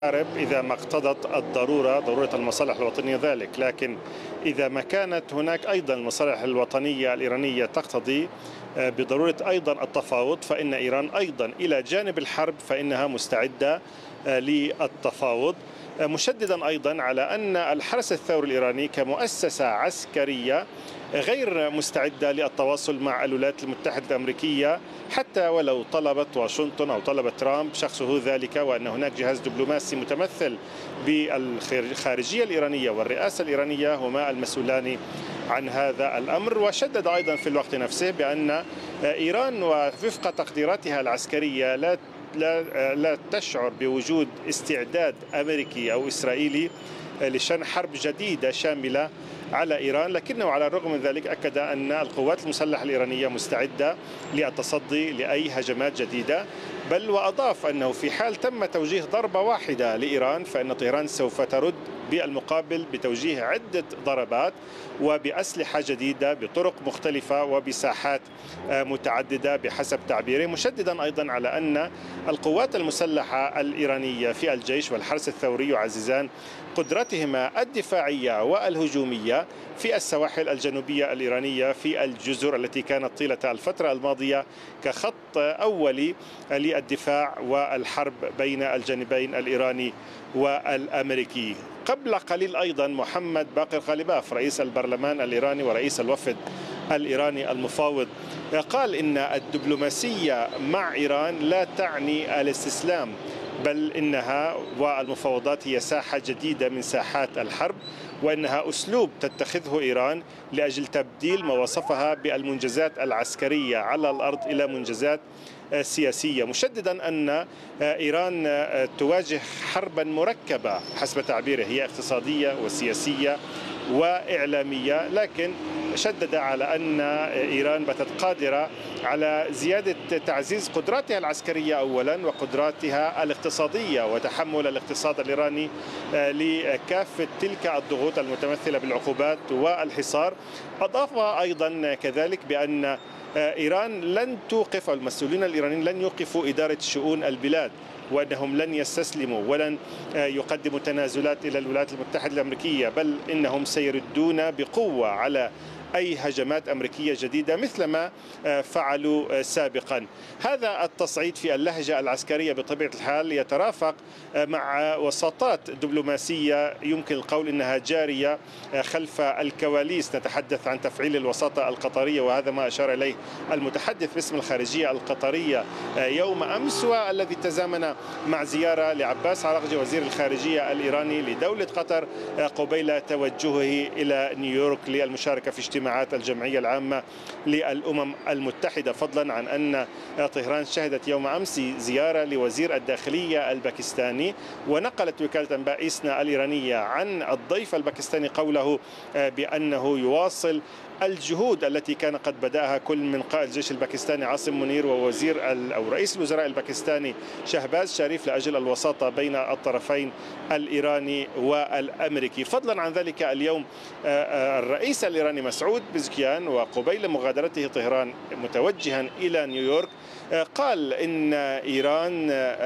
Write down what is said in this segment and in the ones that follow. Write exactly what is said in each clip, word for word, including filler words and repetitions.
حرب إذا ما اقتضت الضرورة ضرورة المصالح الوطنية ذلك، لكن إذا ما كانت هناك أيضا المصالح الوطنية الإيرانية تقتضي بضرورة أيضا التفاوض، فإن إيران أيضا إلى جانب الحرب فإنها مستعدة للتفاوض، مشددا أيضا على أن الحرس الثوري الإيراني كمؤسسة عسكرية غير مستعدة للتواصل مع الولايات المتحدة الأمريكية حتى ولو طلبت واشنطن أو طلب ترامب شخصه ذلك، وأن هناك جهاز دبلوماسي متمثل بالخارجية الإيرانية والرئاسة الإيرانية هما المسؤولان عن هذا الأمر. وشدد أيضا في الوقت نفسه بأن إيران وفق تقديراتها العسكرية لا لا لا تشعر بوجود استعداد أمريكي أو إسرائيلي لشن حرب جديدة شاملة على إيران، لكنه على الرغم من ذلك أكد أن القوات المسلحة الإيرانية مستعدة للتصدي لأي هجمات جديدة، بل وأضاف أنه في حال تم توجيه ضربة واحدة لإيران فإن طهران سوف ترد بالمقابل بتوجيه عدة ضربات وبأسلحة جديدة بطرق مختلفة وبساحات متعددة بحسب تعبيره، مشددا أيضا على أن القوات المسلحة الإيرانية في الجيش والحرس الثوري يعززان قدرتهما الدفاعية والهجومية في السواحل الجنوبية الإيرانية في الجزر التي كانت طيلة الفترة الماضية كخط أولي للدفاع والحرب بين الجانبين الإيراني والأمريكي. قبل قليل أيضا محمد باقر غالباف رئيس البرلمان الإيراني ورئيس الوفد الإيراني المفاوض قال إن الدبلوماسية مع إيران لا تعني الاستسلام، بل إنها والمفاوضات هي ساحة جديدة من ساحات الحرب، وإنها أسلوب تتخذه إيران لأجل تبديل ما وصفها بالمنجزات العسكرية على الأرض إلى منجزات سياسية، مشددا أن إيران تواجه حربا مركبة حسب تعبيره، هي اقتصادية وسياسية وإعلامية، لكن شدد على أن إيران باتت قادرة على زيادة تعزيز قدراتها العسكرية أولا وقدراتها الاقتصادية وتحمل الاقتصاد الإيراني لكافة تلك الضغوط المتمثلة بالعقوبات والحصار. أضاف أيضا كذلك بأن إيران لن توقف، المسؤولين الإيرانيين لن يوقفوا إدارة شؤون البلاد، وأنهم لن يستسلموا ولن يقدموا تنازلات إلى الولايات المتحدة الأمريكية، بل إنهم سيردون بقوة على أي هجمات أمريكية جديدة مثلما فعلوا سابقا. هذا التصعيد في اللهجة العسكرية بطبيعة الحال يترافق مع وساطات دبلوماسية يمكن القول إنها جارية خلف الكواليس. نتحدث عن تفعيل الوساطة القطرية، وهذا ما أشار إليه المتحدث باسم الخارجية القطرية يوم أمس، والذي تزامن مع زيارة لعباس عراقجي وزير الخارجية الإيراني لدولة قطر قبيل توجهه إلى نيويورك للمشاركة في اجتماع اجتماعات الجمعية العامة للأمم المتحدة، فضلا عن أن طهران شهدت يوم أمس زيارة لوزير الداخلية الباكستاني. ونقلت وكالة أنباء إسنا الإيرانية عن الضيف الباكستاني قوله بأنه يواصل الجهود التي كان قد بدأها كل من قائد الجيش الباكستاني عاصم منير ووزير أو رئيس الوزراء الباكستاني شهباز شريف لأجل الوساطة بين الطرفين الإيراني والأمريكي. فضلا عن ذلك اليوم الرئيس الإيراني مسعود بزكيان وقبيل مغادرته طهران متوجها إلى نيويورك قال إن إيران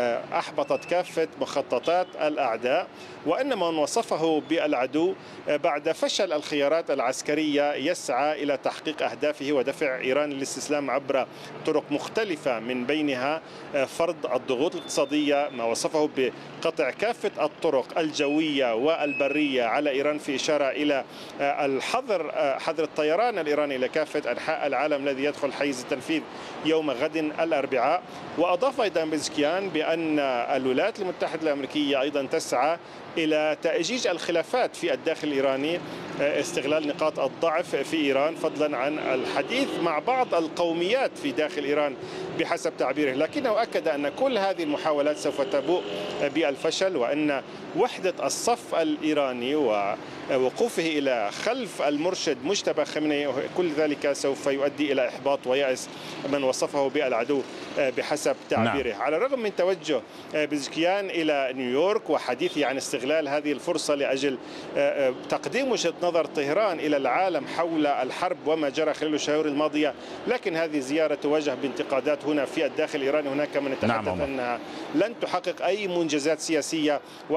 أحبطت كافة مخططات الأعداء، وأن من وصفه بالعدو بعد فشل الخيارات العسكرية يسعى إلى تحقيق أهدافه ودفع إيران للاستسلام عبر طرق مختلفة، من بينها فرض الضغوط الاقتصادية، ما وصفه بقطع كافة الطرق الجوية والبرية على إيران، في إشارة إلى الحظر حظر الطيران الإيراني إلى كافة أنحاء العالم الذي يدخل حيز التنفيذ يوم غد الأربعاء. وأضاف أيضا بزكيان بأن الولايات المتحدة الأمريكية أيضا تسعى إلى تأجيج الخلافات في الداخل الإيراني، استغلال نقاط الضعف في إيران، فضلا عن الحديث مع بعض القوميات في داخل إيران بحسب تعبيره، لكنه أكد أن كل هذه المحاولات سوف تبوء بالفشل، وأن وحدة الصف الإيراني ووقوفه إلى خلف المرشد مجتبى خامنئي، كل ذلك سوف يؤدي إلى إحباط ويأس من وصفه بالعدو بحسب تعبيره. نعم. على الرغم من توجه بزكيان إلى نيويورك وحديثه عن استغلال هذه الفرصة لأجل تقديم وجهة نظر طهران إلى العالم حول الحرب وما جرى خلال الشهور الماضية، لكن هذه الزيارة تواجه بانتقادات هنا في الداخل الإيراني. هناك من يتحدث نعم. أنها لن تحقق أي منجزات سياسية.